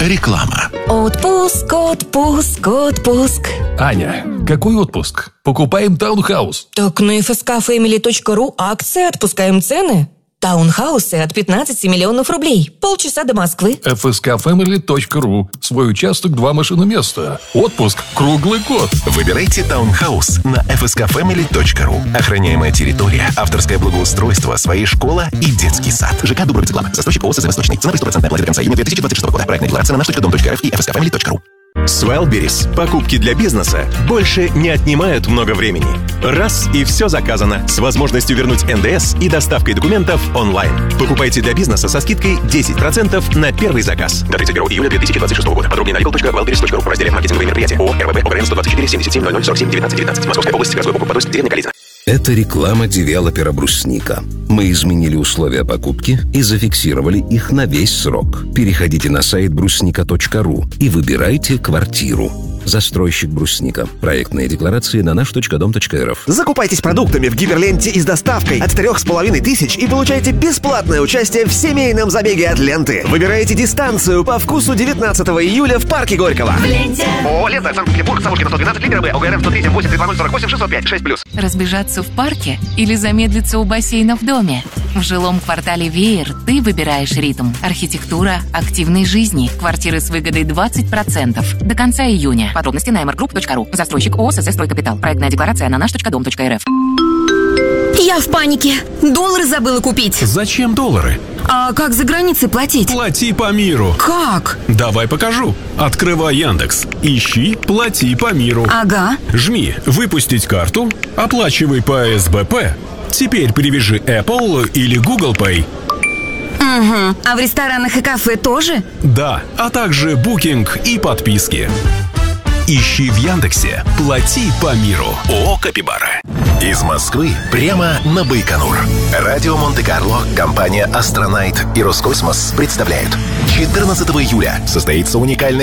Реклама. Отпуск. Аня, какой отпуск? Покупаем таунхаус. Так на fskfamily.ru акция «Отпускаем цены». Таунхаусы от 15 миллионов рублей. Полчаса до Москвы. fskfamily.ru. Свой участок, 2 машиноместа. Отпуск круглый год. Выбирайте таунхаус на fskfamily.ru. Охраняемая территория, авторское благоустройство, своей школа и детский сад. ЖК Дубровец-Глава. Застройщик ООО «Восточный». Цена плюс 100% оплаты до конца июня 2024 года. Проектная декларация на nаш.дом.рф и fskfamily.ru. С Wildberries покупки для бизнеса больше не отнимают много времени. Раз и все заказано, с возможностью вернуть НДС и доставкой документов онлайн. Покупайте для бизнеса со скидкой 10% на первый заказ. До 31 июля 2026 года. Подробнее на legal.wildberries.ru в разделе «Маркетинговые мероприятия». ООО «РВБ», ОГРН 124 77 00 47 19 19. Московская область, городской округ Подольск, деревня Кализина. Это реклама девелопера «Брусника». Мы изменили условия покупки и зафиксировали их на весь срок. Переходите на сайт брусника.ру и выбирайте квартиру. Застройщик «Брусника». Проектные декларации на наш.дом.рф. Закупайтесь продуктами в Гиперленте и с доставкой от 3500 и получайте бесплатное участие в семейном забеге от ленты. Выбирайте дистанцию по вкусу 19 июля в парке Горького. В ленте. ООО «Лента», Санкт-Петербург, Савушкина, 112, литер Б, ОГРН 103 8 320 48 605 6+. Разбежаться в парке или замедлиться у бассейна в доме? В жилом квартале «Веер» ты выбираешь ритм. Архитектура активной жизни. Квартиры с выгодой 20% до конца июня. Подробности на mrgroup.ru. Застройщик ООО «СС Стройкапитал». Проектная декларация на наш.дом.рф. Я в панике. Доллары забыла купить. Зачем доллары? А как за границей платить? Плати по миру. Как? Давай покажу. Открывай Яндекс. Ищи «Плати по миру». Ага. Жми «Выпустить карту». Оплачивай по СБП. Теперь привяжи Apple или Google Pay. Угу. А в ресторанах и кафе тоже? Да, а также букинг и подписки. Ищи в Яндексе «Плати по миру». ООО «Капибара». Из Москвы прямо на Байконур. Радио Монте-Карло, компания «Астронайт» и Роскосмос представляют. 14 июля состоится уникальная